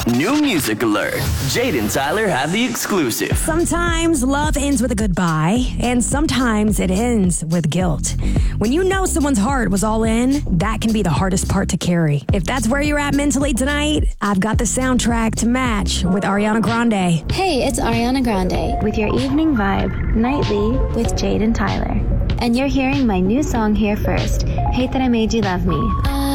New music alert. Jade and Tyler have the exclusive. Sometimes love ends with a goodbye, and sometimes it ends with guilt. When you know someone's heart was all in, that can be the hardest part to carry. If that's where you're at mentally tonight, I've got the soundtrack to match with Ariana Grande. Hey, it's Ariana Grande with your evening vibe, nightly with Jade and Tyler. And you're hearing my new song here first, Hate That I Made You Love Me.